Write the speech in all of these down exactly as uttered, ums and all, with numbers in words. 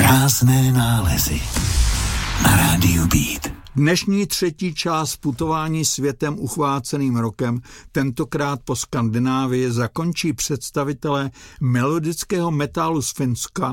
Krásné nálezy na rádiu Beat. Dnešní třetí část putování světem uchváceným rokem, tentokrát po Skandinávii, zakončí představitelé melodického metalu z Finska,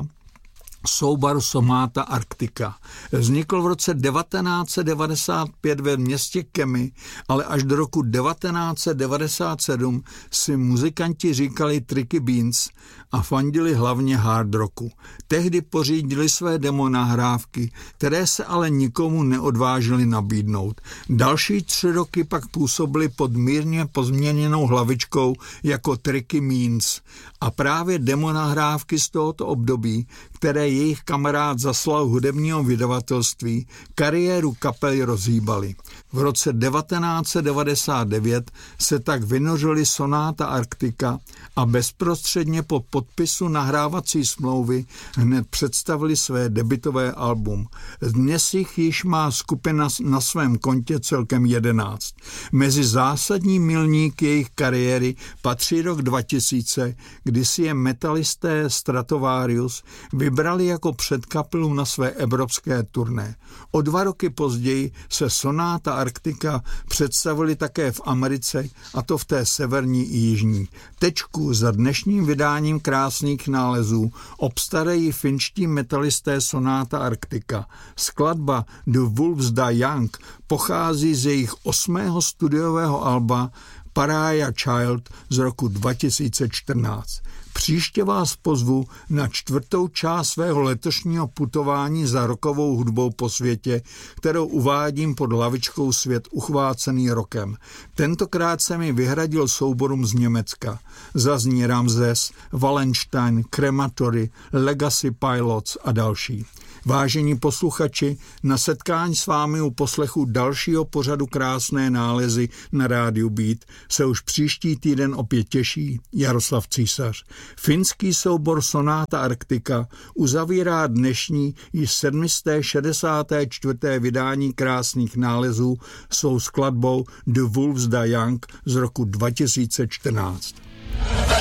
souboru Sonata Arctica. Vznikl v roce devatenáct set devadesát pět ve městě Kemi, ale až do roku devatenáct set devadesát sedm si muzikanti říkali Tricky Beans a fandili hlavně hard rocku. Tehdy pořídili své demo nahrávky, které se ale nikomu neodvážili nabídnout. Další tři roky pak působili pod mírně pozměněnou hlavičkou jako Tricky Beans a právě demo nahrávky z tohoto období, které jejich kamarád zaslal hudebního vydavatelství, kariéru kapely rozhýbaly. V roce devatenáct set devadesát devět se tak vynořili Sonata Arctica a bezprostředně po podpisu nahrávací smlouvy hned představili své debutové album. Dnes jich již má skupina na svém kontě celkem jedenáct. Mezi zásadní milníky jejich kariéry patří rok dva tisíce, kdy si je metalisté Stratovarius vybrali jako předkapelu na své evropské turné. O dva roky později se Sonata Arctica představili také v Americe, a to v té severní i jižní. Tečku za dnešním vydáním krásných nálezů obstarají finští metalisté Sonata Arctica. Skladba The Wolves Die Young pochází z jejich osmého studiového alba Pariah Child z roku dva tisíce čtrnáct. Příště vás pozvu na čtvrtou část svého letošního putování za rockovou hudbou po světě, kterou uvádím pod hlavičkou Svět uchvácený rokem. Tentokrát se mi vyhradil souborům z Německa. Zazní Ramses, Wallenstein, Crematory, Legacy Pilots a další. Vážení posluchači, na setkání s vámi u poslechu dalšího pořadu Krásné nálezy na rádiu Beat se už příští týden opět těší Jaroslav Císař. Finský soubor Sonata Arctica uzavírá dnešní již sedm set šedesát čtyři. vydání Krásných nálezů svou skladbou The Wolves Die Young z roku dva tisíce čtrnáct.